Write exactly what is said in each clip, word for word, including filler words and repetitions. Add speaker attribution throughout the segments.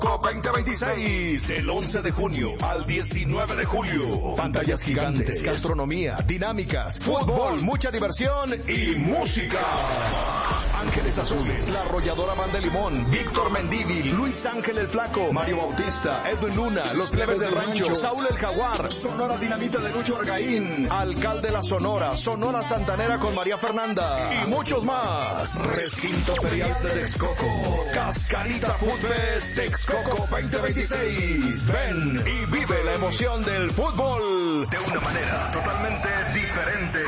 Speaker 1: veinte veintiséis, del once de junio al diecinueve de julio. Pantallas gigantes, gastronomía, dinámicas, fútbol, mucha diversión y música. Ángeles Azules, La Arrolladora Banda de Limón, Víctor Mendívil, Luis Ángel el Flaco, Mario Bautista, Edwin Luna, Los Plebes del Rancho, Saúl el Jaguar, Sonora Dinamita de Lucho Argaín, Alcalde La Sonora, Sonora Santanera con María Fernanda y muchos más. Recinto Ferial de Texcoco, Cascarita Food Fest Texcoco veinte veintiséis. Ven y vive la emoción del fútbol de una manera totalmente diferente.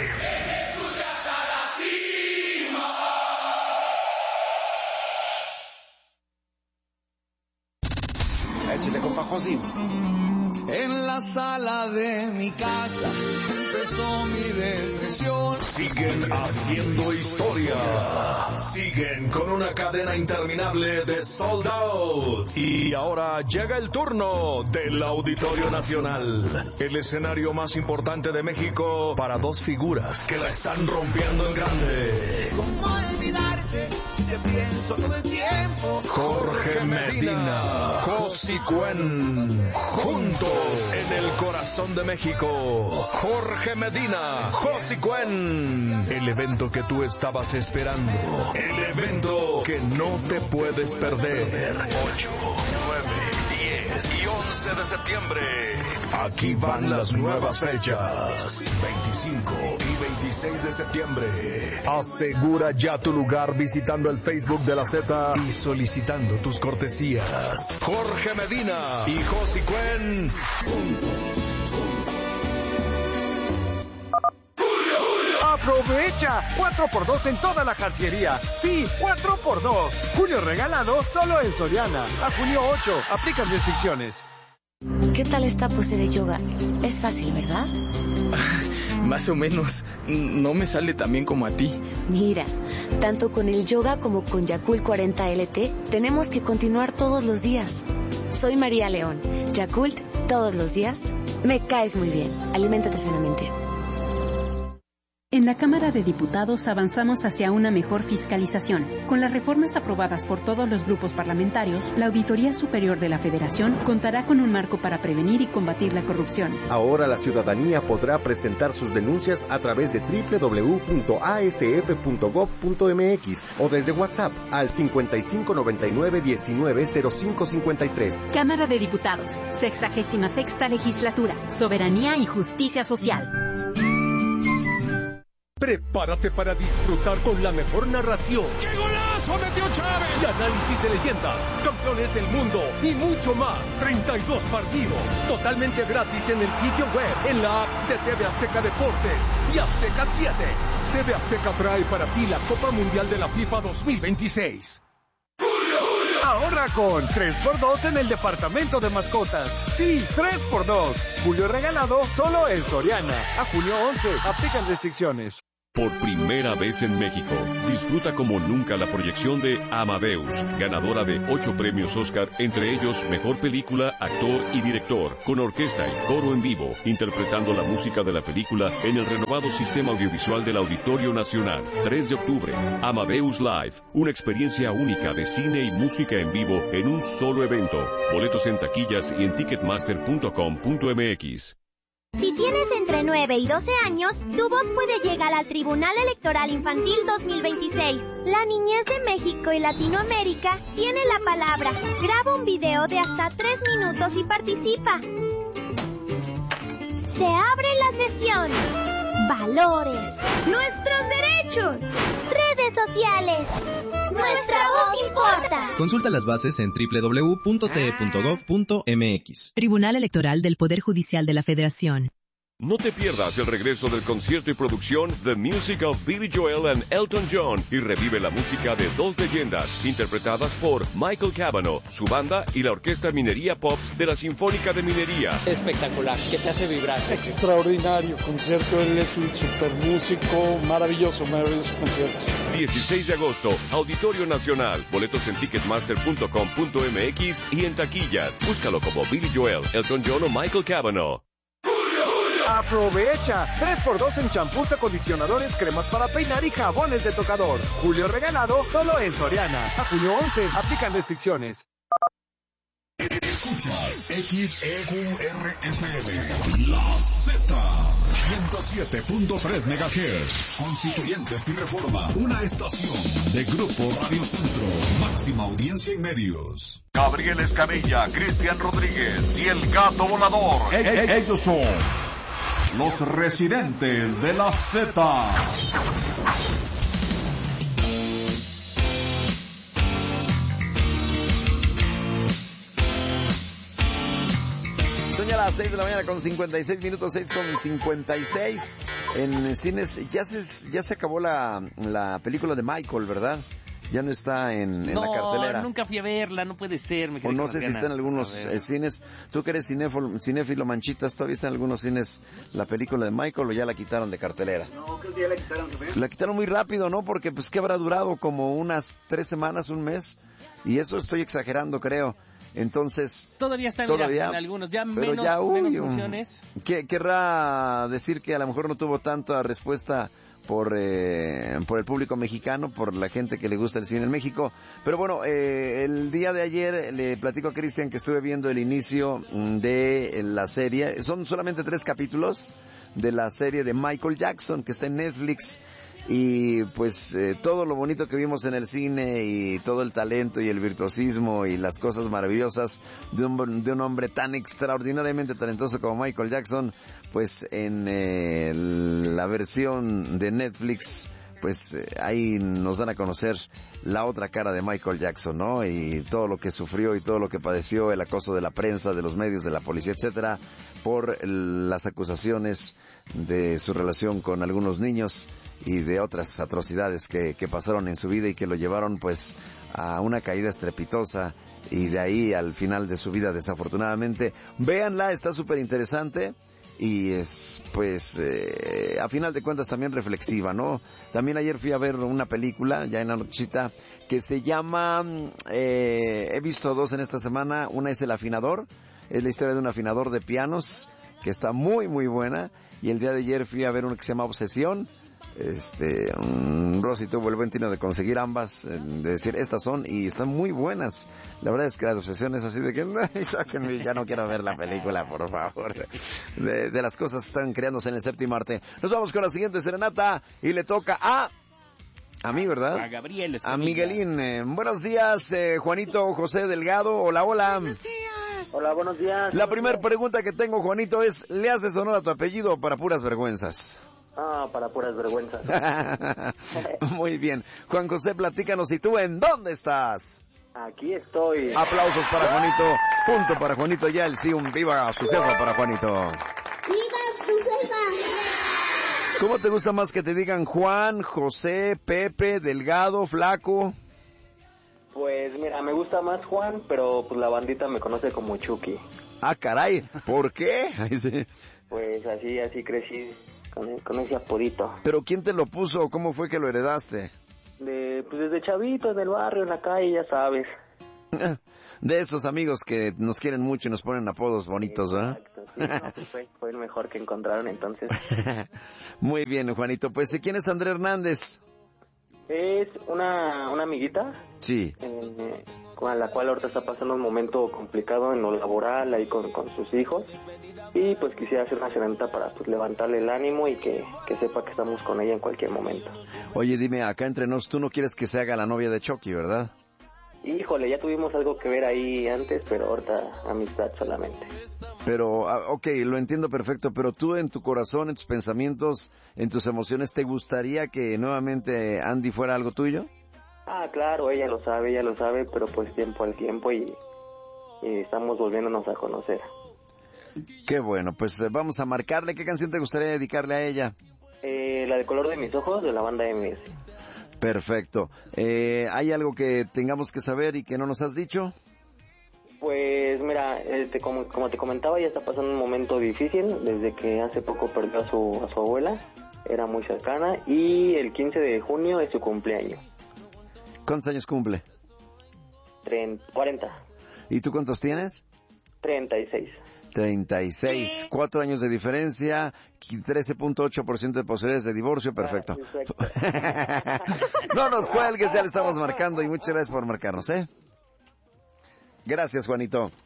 Speaker 2: Échale, compa Josín.
Speaker 3: En la sala de mi casa empezó mi depresión.
Speaker 1: Siguen haciendo historia. Siguen con una cadena interminable de sold out. Y ahora llega el turno del Auditorio Nacional. El escenario más importante de México para dos figuras que la están rompiendo en grande.
Speaker 3: ¿Cómo olvidarte si te pienso todo el tiempo?
Speaker 1: Jorge Medina, Josi Cuen, juntos en el corazón de México. Jorge Medina, Josi Cuen, el evento que tú estabas esperando, el evento que no te puedes perder. ocho, nueve, diez y once de septiembre. Aquí van las nuevas fechas. veinticinco y veintiséis de septiembre. Asegura ya tu lugar visitando el Facebook de la Z y solicitando tus cortesías. Jorge Medina y Josi Cuen.
Speaker 4: ¡Aprovecha! cuatro por dos en toda la jarciería. Sí, cuatro por dos. Julio regalado solo en Soriana. A junio ocho. Aplican restricciones.
Speaker 5: ¿Qué tal esta pose de yoga? Es fácil, ¿verdad?
Speaker 6: Más o menos. No me sale tan bien como a ti.
Speaker 5: Mira, tanto con el yoga como con Yakult cuarenta L T, tenemos que continuar todos los días. Soy María León. Yakult, todos los días. Me caes muy bien. Aliméntate sanamente.
Speaker 7: En la Cámara de Diputados avanzamos hacia una mejor fiscalización. Con las reformas aprobadas por todos los grupos parlamentarios, la Auditoría Superior de la Federación contará con un marco para prevenir y combatir la corrupción.
Speaker 8: Ahora la ciudadanía podrá presentar sus denuncias a través de doble u doble u doble u punto a s f punto gob punto m x o desde WhatsApp al cincuenta y cinco noventa y nueve diecinueve cero cinco cincuenta y tres.
Speaker 7: Cámara de Diputados, sexagésima sexta legislatura, soberanía y justicia social.
Speaker 9: Prepárate para disfrutar con la mejor narración.
Speaker 10: ¡Qué golazo metió Chávez!
Speaker 9: Y análisis de leyendas, campeones del mundo y mucho más. treinta y dos partidos totalmente gratis en el sitio web, en la app de T V Azteca Deportes y Azteca siete. T V Azteca trae para ti la Copa Mundial de la FIFA dos mil veintiséis.
Speaker 4: Ahorra con tres por dos en el departamento de mascotas. Sí, tres por dos. Julio regalado solo en Soriana. A junio once. Aplican restricciones.
Speaker 11: Por primera vez en México, disfruta como nunca la proyección de Amadeus, ganadora de ocho premios Oscar, entre ellos Mejor Película, Actor y Director, con orquesta y coro en vivo, interpretando la música de la película en el renovado sistema audiovisual del Auditorio Nacional. tres de octubre, Amadeus Live, una experiencia única de cine y música en vivo en un solo evento. Boletos en taquillas y en ticketmaster punto com punto m x.
Speaker 12: Si tienes entre nueve y doce años, tu voz puede llegar al Tribunal Electoral Infantil dos mil veintiséis. La niñez de México y Latinoamérica tiene la palabra. Graba un video de hasta tres minutos y participa. Se abre la sesión. Valores. Nuestros derechos. Redes sociales. Nuestra voz importa.
Speaker 13: Consulta las bases en doble u doble u doble u punto t e punto gob punto m x.
Speaker 14: Tribunal Electoral del Poder Judicial de la Federación.
Speaker 11: No te pierdas el regreso del concierto y producción The Music of Billy Joel and Elton John y revive la música de dos leyendas interpretadas por Michael Cavanaugh, su banda y la Orquesta Minería Pops de la Sinfónica de Minería.
Speaker 15: Espectacular, que te hace vibrar.
Speaker 16: Extraordinario concierto, él es un super músico, maravilloso, maravilloso concierto.
Speaker 11: dieciséis de agosto, Auditorio Nacional, boletos en ticketmaster punto com punto m x y en taquillas. Búscalo como Billy Joel, Elton John o Michael Cavanaugh.
Speaker 4: Aprovecha, tres por dos en champús, acondicionadores, cremas para peinar y jabones de tocador. Julio regalado solo en Soriana. A junio once, aplican restricciones.
Speaker 1: Escuchas X E Q R F M, La Z, ciento siete punto tres megahertz, Constituyentes y Reforma, una estación de Grupo Radio Centro, máxima audiencia en medios. Gabriel Escamilla, Cristian Rodríguez y el Gato Volador. E- e- ellos son los residentes de la Z.
Speaker 2: Son ya las seis de la mañana con cincuenta y seis minutos, seis con cincuenta y seis. En cines ya se, ya se acabó la, la película de Michael, ¿verdad? Ya no está en, en
Speaker 17: no,
Speaker 2: la cartelera.
Speaker 17: No, nunca fui a verla, no puede ser. Me
Speaker 2: o no sé si está en algunos eh, cines. Tú que eres cinéfilo, cinéfilo Manchitas, ¿todavía está en algunos cines la película de Michael o ya la quitaron de cartelera?
Speaker 18: No, creo que ya la quitaron. ¿También?
Speaker 2: La quitaron muy rápido, ¿no? Porque pues que habrá durado como unas tres semanas, un mes. Y eso estoy exagerando, creo. Entonces...
Speaker 17: Todavía está
Speaker 2: todavía,
Speaker 17: en algunos, ya
Speaker 2: pero
Speaker 17: menos,
Speaker 2: ya, uy,
Speaker 17: menos funciones.
Speaker 2: ¿qué, querrá decir que a lo mejor no tuvo tanta respuesta por eh, por el público mexicano, por la gente que le gusta el cine en México. Pero bueno, eh, el día de ayer le platico a Cristian que estuve viendo el inicio de la serie. Son solamente tres capítulos de la serie de Michael Jackson, que está en Netflix. Y pues eh, todo lo bonito que vimos en el cine y todo el talento y el virtuosismo y las cosas maravillosas de un, de un hombre tan extraordinariamente talentoso como Michael Jackson, pues en eh, la versión de Netflix, pues eh, ahí nos dan a conocer la otra cara de Michael Jackson, ¿no? Y todo lo que sufrió y todo lo que padeció, el acoso de la prensa, de los medios, de la policía, etcétera, por las acusaciones de su relación con algunos niños y de otras atrocidades que, que pasaron en su vida y que lo llevaron pues a una caída estrepitosa y de ahí al final de su vida desafortunadamente. Véanla, está súper interesante y es pues eh, a final de cuentas también reflexiva, ¿no? También ayer fui a ver una película ya en la nochita que se llama, eh, he visto dos en esta semana, una es El Afinador, es la historia de un afinador de pianos que está muy muy buena, y el día de ayer fui a ver una que se llama Obsesión. Este, um, Rosy tuvo el buen tino de conseguir ambas, de decir estas son y están muy buenas. La verdad es que la de Obsesión es así de que sáquenme, ya no quiero ver la película, por favor. De, de las cosas que están creándose en el séptimo arte. Nos vamos con la siguiente serenata y le toca a a mí, ¿verdad?
Speaker 17: A Gabriel.
Speaker 2: A Miguelín. Eh, buenos días, eh, Juanito José Delgado. Hola, hola.
Speaker 19: Buenos días. Hola, buenos días.
Speaker 2: La primera pregunta que tengo, Juanito, es, ¿le haces honor a tu apellido para puras vergüenzas?
Speaker 19: Ah, para puras vergüenzas.
Speaker 2: Muy bien. Juan José, platícanos, ¿y tú en dónde estás?
Speaker 19: Aquí estoy.
Speaker 2: Aplausos para Juanito. Punto para Juanito. Ya el sí, un viva a su jefa para Juanito.
Speaker 20: ¡Viva su jefa!
Speaker 2: ¿Cómo te gusta más que te digan Juan, José, Pepe, Delgado, Flaco?
Speaker 19: Pues mira, me gusta más Juan, pero pues la bandita me conoce como Chucky.
Speaker 2: Ah, caray, ¿por qué?
Speaker 19: Pues así, así crecí con, con ese apodito.
Speaker 2: ¿Pero quién te lo puso? ¿Cómo fue que lo heredaste?
Speaker 19: De, pues desde chavito, del barrio, en la calle, ya sabes.
Speaker 2: De esos amigos que nos quieren mucho y nos ponen apodos bonitos, ¿verdad?
Speaker 19: Exacto, sí, no, pues fue, fue el mejor que encontraron entonces.
Speaker 2: Muy bien, Juanito. Pues, ¿quién es André Hernández?
Speaker 19: Es una, una amiguita.
Speaker 2: Sí.
Speaker 19: Eh, con la cual ahorita está pasando un momento complicado en lo laboral, ahí con, con sus hijos. Y pues quisiera hacer una serenata para pues levantarle el ánimo y que, que sepa que estamos con ella en cualquier momento.
Speaker 2: Oye, dime, acá entre nos, tú no quieres que se haga la novia de Chucky, ¿verdad?
Speaker 19: Híjole, ya tuvimos algo que ver ahí antes, pero ahorita amistad solamente.
Speaker 2: Pero, ok, lo entiendo perfecto, pero tú en tu corazón, en tus pensamientos, en tus emociones, ¿te gustaría que nuevamente Andy fuera algo tuyo?
Speaker 19: Ah, claro, ella lo sabe, ella lo sabe, pero pues tiempo al tiempo y, y estamos volviéndonos a conocer.
Speaker 2: Qué bueno, pues eh, vamos a marcarle. ¿Qué canción te gustaría dedicarle a ella?
Speaker 19: Eh, la de Color de mis ojos, de la banda M S.
Speaker 2: Perfecto. Eh, ¿Hay algo que tengamos que saber y que no nos has dicho?
Speaker 19: Pues mira, este, como, como te comentaba, ya está pasando un momento difícil desde que hace poco perdió a su, a su abuela, era muy cercana, y el quince de junio es su cumpleaños.
Speaker 2: ¿Cuántos años cumple?
Speaker 19: treinta, cuarenta.
Speaker 2: ¿Y tú cuántos tienes?
Speaker 19: treinta y seis.
Speaker 2: treinta y seis, cuatro años de diferencia, trece punto ocho por ciento de posibilidades de divorcio, perfecto. Ah, no nos cuelgues, ya le estamos marcando y muchas gracias por marcarnos, ¿eh? Gracias, Juanito.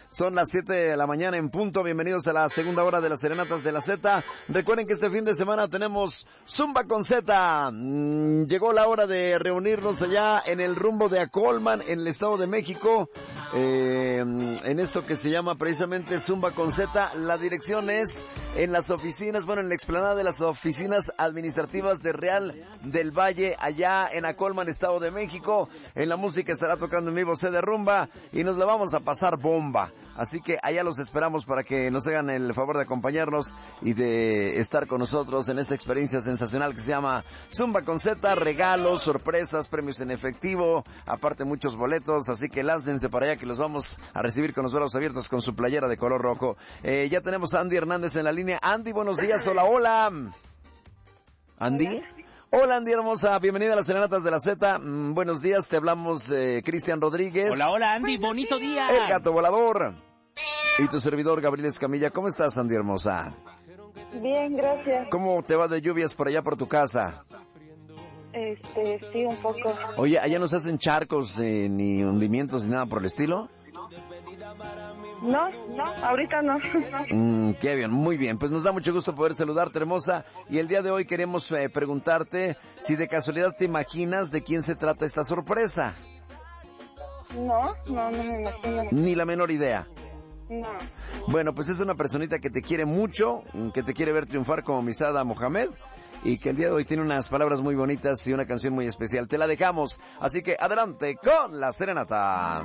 Speaker 2: Son las siete de la mañana en punto. Bienvenidos a la segunda hora de las Serenatas de la Z. Recuerden que este fin de semana tenemos Zumba con Z. Mm, llegó la hora de reunirnos allá en el rumbo de Acolman, en el Estado de México, eh, en esto que se llama precisamente Zumba con Z. La dirección es en las oficinas, bueno, en la explanada de las oficinas administrativas de Real del Valle, allá en Acolman, Estado de México. En la música estará tocando en vivo C de Rumba y nos la vamos a pasar bomba. Así que allá los esperamos para que nos hagan el favor de acompañarnos y de estar con nosotros en esta experiencia sensacional que se llama Zumba con Z. Regalos, sorpresas, premios en efectivo, aparte muchos boletos, así que láncense para allá que los vamos a recibir con los brazos abiertos con su playera de color rojo. Eh, ya tenemos a Andy Hernández en la línea. Andy, buenos días, hola, hola. ¿Andy? Hola Andy hermosa, bienvenida a las Serenatas de la Z. Mm, buenos días, te hablamos eh, Cristian Rodríguez.
Speaker 17: Hola, hola Andy, bonito día.
Speaker 2: El gato volador. Y tu servidor Gabriel Escamilla. ¿Cómo estás, Andy hermosa?
Speaker 18: Bien, gracias.
Speaker 2: ¿Cómo te va de lluvias por allá por tu casa?
Speaker 18: Este, sí, un poco.
Speaker 2: Oye, ¿allá no se hacen charcos, eh, ni hundimientos, ni nada por el estilo?
Speaker 18: No, no, ahorita no.
Speaker 2: Mm, qué bien, muy bien. Pues nos da mucho gusto poder saludarte, hermosa. Y el día de hoy queremos eh, preguntarte si de casualidad te imaginas de quién se trata esta sorpresa.
Speaker 18: No, no, no me imagino.
Speaker 2: Ni la menor idea.
Speaker 18: No.
Speaker 2: Bueno, pues es una personita que te quiere mucho, que te quiere ver triunfar como Misada Mohamed, y que el día de hoy tiene unas palabras muy bonitas y una canción muy especial. Te la dejamos, así que adelante con la serenata.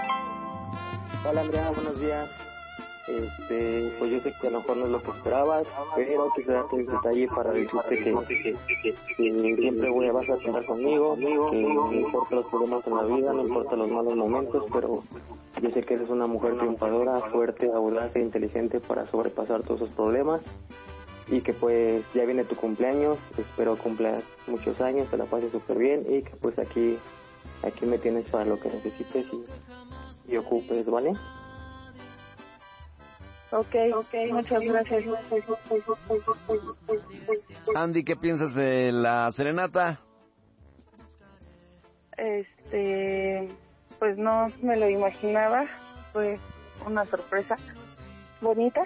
Speaker 19: Hola Andrea, buenos días. Este, pues yo sé que a lo mejor no es lo que esperabas, pero quisiera darte un detalle para decirte que, que, que, que siempre voy a, vas a estar conmigo, que no importa los problemas en la vida, no importa los malos momentos, pero yo sé que eres una mujer triunfadora, fuerte, audaz e inteligente para sobrepasar todos esos problemas. Y que pues ya viene tu cumpleaños, espero cumplas muchos años, te la pases súper bien y que pues aquí, aquí me tienes para lo que necesites y, y ocupes, ¿vale?
Speaker 18: Ok, ok, muchas gracias.
Speaker 2: Andy, ¿qué piensas de la serenata?
Speaker 18: Este, pues no me lo imaginaba, fue una sorpresa bonita.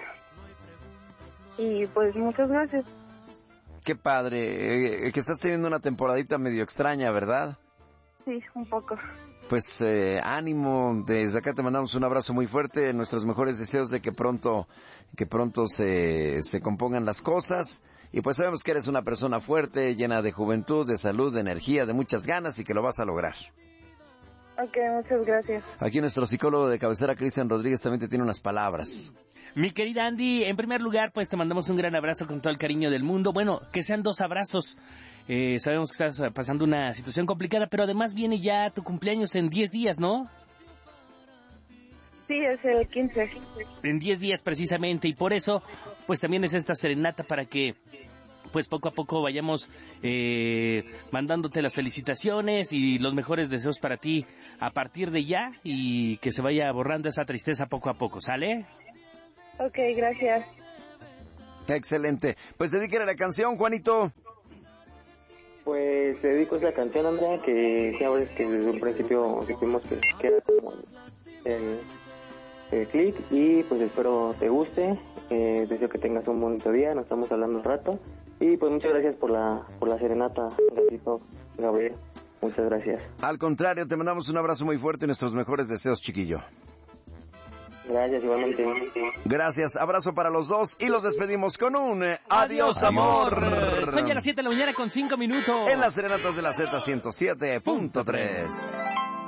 Speaker 18: Y pues muchas gracias.
Speaker 2: Qué padre, eh, que estás teniendo una temporadita medio extraña, ¿verdad?
Speaker 18: Sí, un poco.
Speaker 2: Pues eh, ánimo, desde acá te mandamos un abrazo muy fuerte, nuestros mejores deseos de que pronto, que pronto se, se compongan las cosas. Y pues sabemos que eres una persona fuerte, llena de juventud, de salud, de energía, de muchas ganas y que lo vas a lograr.
Speaker 18: Ok, muchas gracias.
Speaker 2: Aquí nuestro psicólogo de cabecera, Cristian Rodríguez, también te tiene unas palabras.
Speaker 17: Mi querida Andy, en primer lugar, pues te mandamos un gran abrazo con todo el cariño del mundo. Bueno, que sean dos abrazos. Eh, sabemos que estás pasando una situación complicada, pero además viene ya tu cumpleaños en diez días, ¿no?
Speaker 18: Sí, es el quince.
Speaker 17: En diez días precisamente, y por eso, pues también es esta serenata para que pues poco a poco vayamos eh, mandándote las felicitaciones y los mejores deseos para ti a partir de ya y que se vaya borrando esa tristeza poco a poco, ¿sale?
Speaker 18: Ok, gracias.
Speaker 2: Excelente. Pues dedíquele la canción, Juanito.
Speaker 19: Pues te dedico esa canción, Andrea, que sabes que desde un principio supimos que, que era como el, el click y pues espero te guste. Eh, deseo que tengas un bonito día, nos estamos hablando un rato. Y pues muchas gracias por la por la serenata, gatito, Gabriel. Muchas gracias.
Speaker 2: Al contrario, te mandamos un abrazo muy fuerte y nuestros mejores deseos, chiquillo.
Speaker 19: Gracias, igualmente.
Speaker 2: Gracias, abrazo para los dos y los despedimos con un eh, adiós, amor.
Speaker 17: Son ya las siete de la mañana con cinco minutos.
Speaker 2: En las Serenatas de la Z ciento siete punto tres.